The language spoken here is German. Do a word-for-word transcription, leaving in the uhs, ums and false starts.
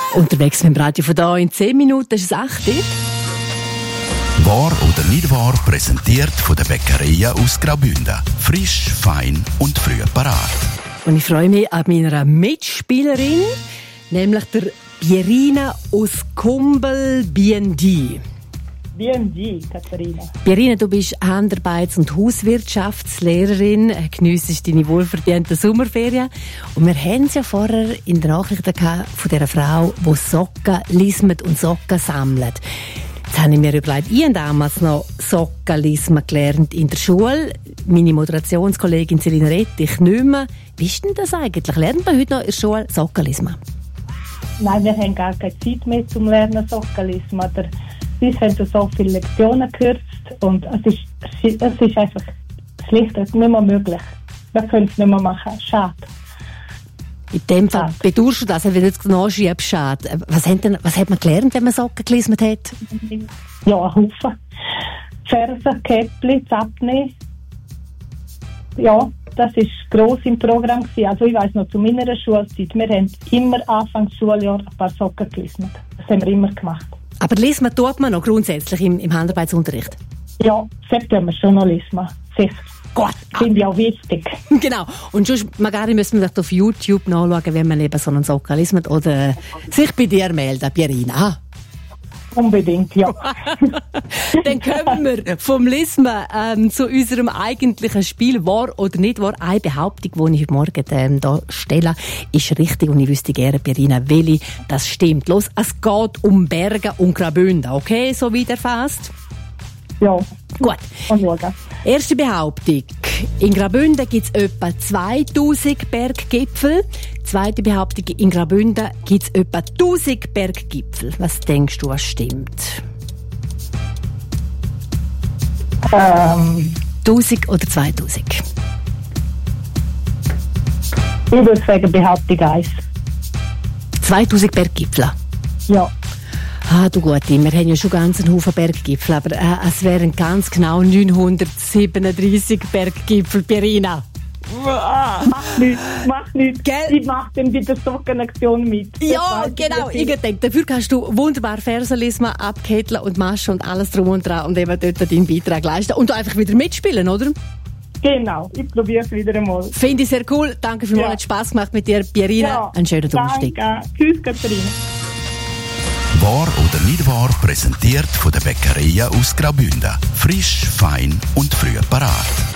Unterwegs mit dem Radio von da in zehn Minuten ist es acht. Wahr oder nicht wahr, präsentiert von der Bäckerei aus Graubünden. Frisch, fein und früh parat. Und ich freue mich an meiner Mitspielerin, nämlich der Pierina aus Kumbel B N D. B N D, Katharina. Pierina, du bist Handarbeits- und Hauswirtschaftslehrerin, geniessest deine wohlverdienten Sommerferien. Und wir haben es ja vorher in den Nachrichten gehabt von dieser Frau, die Socken lismet und Socken sammelt. Jetzt habe ich mir überlegt, ich habe damals noch Sockenlismen gelernt in der Schule. Meine Moderationskollegin Selina Rettich nicht mehr. Wie ist denn das eigentlich? Lernt man heute noch in der Schule Sockenlismen? Nein, wir haben gar keine Zeit mehr zum Lernen Sockenlismen. Uns haben so viele Lektionen gekürzt und es ist, es ist einfach schlicht nicht mehr möglich. Wir können es nicht mehr machen. Schade. In dem Fall bedauerst du das, wenn du jetzt nachschiebst, schade. Was hat, denn, was hat man gelernt, wenn man Socken gelismet hat? Ja, ein Haufen. Fersen, Käppli, Zappni. Ja, das war gross im Programm gewesen. Also ich weiss noch, zu meiner Schulzeit, wir haben immer Anfang Schuljahr ein paar Socken gelismet. Das haben wir immer gemacht. Aber lismen tut man noch grundsätzlich im, im Handarbeitsunterricht? Ja, das tun wir schon noch lismen. Sicher. Gut. Finde ich auch wichtig. Genau. Und sonst, Magari, müssen wir auf YouTube nachschauen, wenn man eben so einen Socken lismet oder sich bei dir melden, Pierina. Unbedingt, ja. Dann kommen wir vom Lismen ähm, zu unserem eigentlichen Spiel. Wahr oder nicht wahr? Eine Behauptung, die ich heute Morgen ähm, da stelle, ist richtig und ich wüsste gerne, Pierina, welche das stimmt. Los, es geht um Berge und Graubünden, okay? So wie der fast? Ja. Gut. Erste Behauptung. In Graubünden gibt es etwa zweitausend Berggipfel. Zweite Behauptung. In Graubünden gibt es etwa tausend Berggipfel. Was denkst du, was stimmt? Ähm. tausend oder zweitausend? Ich würde sagen Behauptung eins. zweitausend Berggipfel? Ja. Ah, du Gute, wir haben ja schon ganz einen Haufen Berggipfel, aber äh, es wären ganz genau neunhundertsiebenunddreißig Berggipfel, Pierina. Mach nichts, mach nichts. Gell? Ich mach dann bei der Sockenaktion mit. Das ja, genau. Ich denke, dafür kannst du wunderbar Fersenlismen abketteln und Maschen und alles drum und dran und eben dort deinen Beitrag leisten. Und du einfach wieder mitspielen, oder? Genau, ich probiere es wieder einmal. Finde ich sehr cool. Danke vielmals, ja. Hat Spass gemacht mit dir, Pierina. Ja. Einen schönen Donnerstag. Danke. Tschüss, Katharina. Wahr oder nicht wahr, präsentiert von der Bäckerei aus Graubünden. Frisch, fein und früh parat.